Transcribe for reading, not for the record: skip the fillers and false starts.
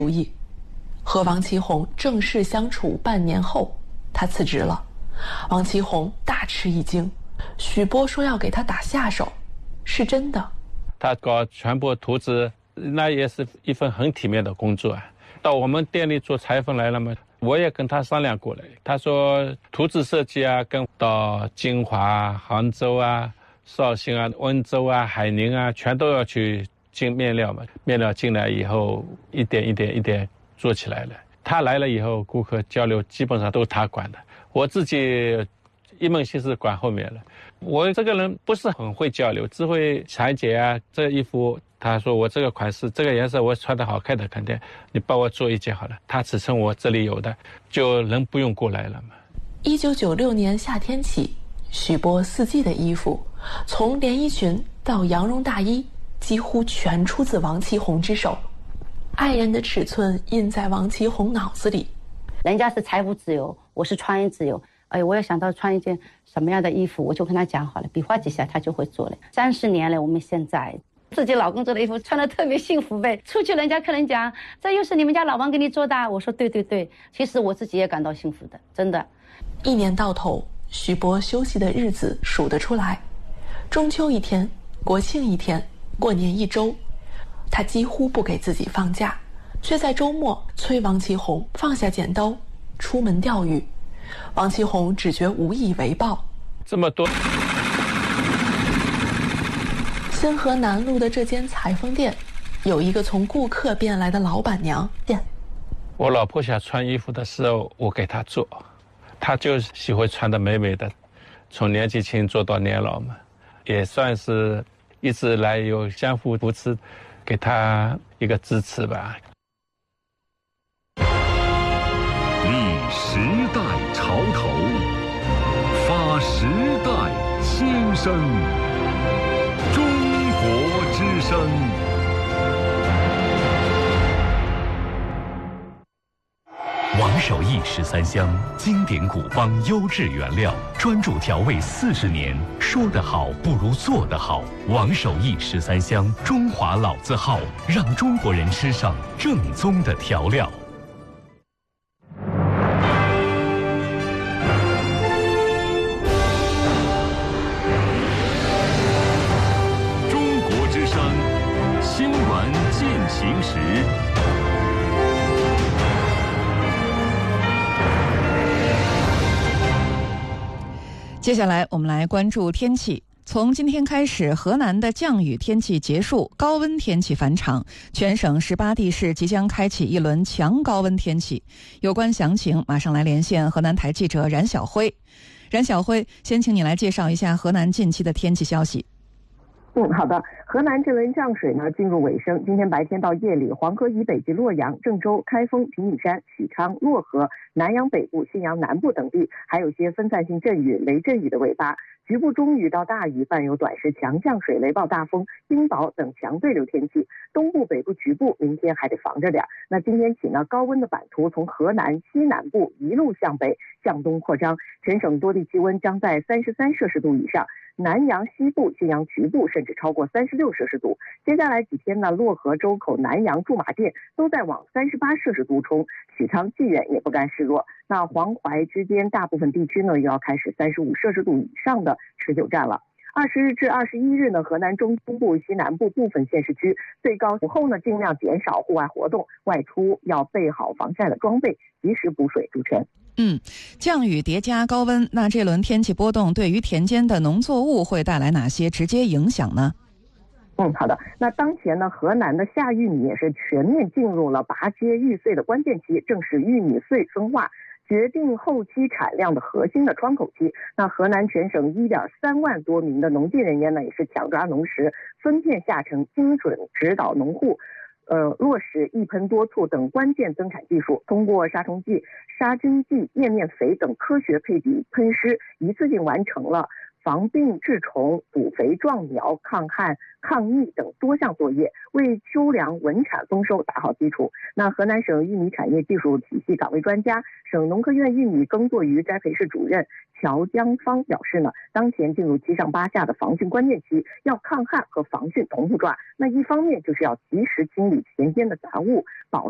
主意。和王其宏正式相处半年后，他辞职了。王其宏大吃一惊，许波说要给他打下手，是真的。 他搞全部图纸，那也是一份很体面的工作啊。到我们店里做裁缝来了嘛，我也跟他商量过了。他说图纸设计啊，跟到金华、杭州啊、绍兴啊、温州啊、海宁啊，全都要去进面料嘛。面料进来以后，一点一点做起来了。他来了以后，顾客交流基本上都他管的，我自己一门心思管后面了。我这个人不是很会交流，只会裁剪啊，这衣服他说我这个款式这个颜色我穿得好看的肯定，你帮我做一件好了，他尺寸我这里有的，就人不用过来了嘛。 1996年夏天起，许波四季的衣服，从连衣裙到羊绒大衣，几乎全出自王其宏之手。爱人的尺寸印在王其宏脑子里。 人家是财务自由，我是穿衣自由。我也想到穿一件什么样的衣服，我就跟他讲好了，比划几下他就会做了。30年了，我们现在自己老公做的衣服穿得特别幸福呗。出去人家客人讲，这又是你们家老王给你做的。我说对对对，其实我自己也感到幸福的，真的。 一年到头，许波休息的日子数得出来，中秋一天，国庆一天，过年一周，他几乎不给自己放假，却在周末催王其宏放下剪刀，出门钓鱼。王其宏只觉无以为报。 这么多。 新河南路的这间裁缝店，有一个从顾客变来的老板娘。 我老婆想穿衣服的时候，我给她做，她就喜欢穿得美美的，从年纪轻做到年老嘛，也算是一直来有相互扶持，给她一个支持吧。 立时代潮头，发时代新生，中国之声。王守义13香，经典古方，优质原料，专注调味40年。说得好不如做得好。王守义13香，中华老字号，让中国人吃上正宗的调料。中国之声，新闻进行时。 接下来我们来关注天气。从今天开始，河南的降雨天气结束，高温天气返场，全省18地市即将开启一轮强高温天气。有关详情，马上来连线河南台记者冉晓辉。冉晓辉，先请你来介绍一下河南近期的天气消息。 好的。河南这轮降水呢进入尾声，今天白天到夜里，黄河以北及洛阳、郑州、开封、平顶山、许昌、漯河、南阳北部、信阳南部等地，还有些分散性阵雨、雷阵雨的尾巴。局部中雨到大雨，伴有短时强降水、雷暴大风、冰雹等强对流天气。东部、北部局部明天还得防着点。那今天起呢，高温的版图从河南西南部一路向北向东扩张，全省多地气温将在33摄氏度以上，南阳西部、信阳局部甚至超过36摄氏度。接下来几天呢，漯河、周口、南阳、驻马店都在往38摄氏度冲，许昌、济源也不甘示弱。那黄淮之间大部分地区呢，又要开始35摄氏度以上的持久战了。20日至21日呢，河南中部、西南部部分县市区最高午后呢，尽量减少户外活动，外出要备好防晒的装备，及时补水。主持人。 降雨叠加高温，那这轮天气波动对于田间的农作物会带来哪些直接影响呢？ 好的。那当前呢，河南的夏玉米也是全面进入了拔接育穗的关键期，正是玉米穗分化决定后期产量的核心的窗口期。那河南全省1.3万多名的农技人员呢，也是抢抓农时，分片下沉，精准指导农户落实一喷多促等关键增产技术，通过杀虫剂、杀菌剂、叶面肥等科学配比喷施，一次性完成了防病治虫、补肥壮苗、抗旱抗疫等多项作业，为秋粮稳产丰收打好基础。那河南省玉米产业技术体系岗位专家、省农科院玉米耕作与栽培室主任乔江芳表示呢，当前进入7上8下的防汛关键期，要抗旱和防汛同步抓。那一方面就是要及时清理田间的杂物，保